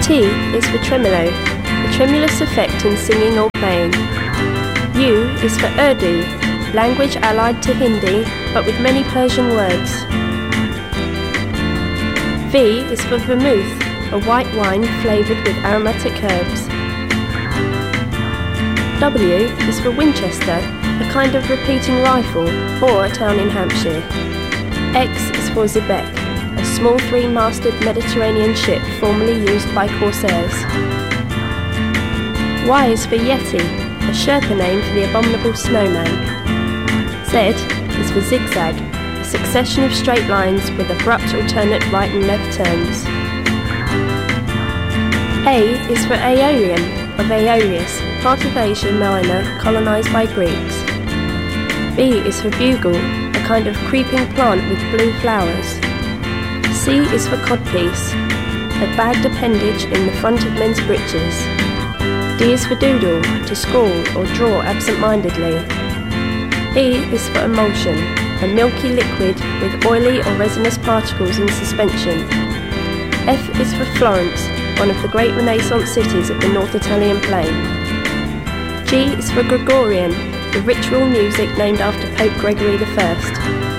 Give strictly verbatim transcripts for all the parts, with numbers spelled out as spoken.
T is for tremolo, a tremulous effect in singing or playing. U is for Urdu, language allied to Hindi but with many Persian words. V is for vermouth, a white wine flavoured with aromatic herbs. W is for Winchester, a kind of repeating rifle or a town in Hampshire. X is for Xebec, a small three-masted Mediterranean ship formerly used by corsairs. Y is for Yeti, a Sherpa name for the abominable snowman. Z is for Zigzag, a succession of straight lines with abrupt alternate right and left turns. A is for Aeolian, of Aeolus, part of Asia Minor colonised by Greeks. B is for Bugle, a kind of creeping plant with blue flowers. C is for Codpiece, a bagged appendage in the front of men's breeches. D is for Doodle, to scrawl or draw absent-mindedly. E is for Emulsion, a milky liquid with oily or resinous particles in suspension. F is for Florence, one of the great Renaissance cities of the North Italian plain. G is for Gregorian, the ritual music named after Pope Gregory the First.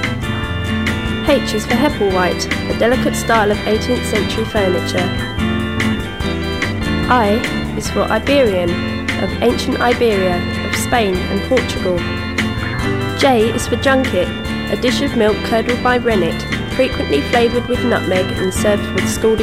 H is for Hepplewhite, a delicate style of eighteenth century furniture. I is for Iberian, of ancient Iberia, of Spain and Portugal. J is for Junket, a dish of milk curdled by rennet, frequently flavoured with nutmeg and served with scalded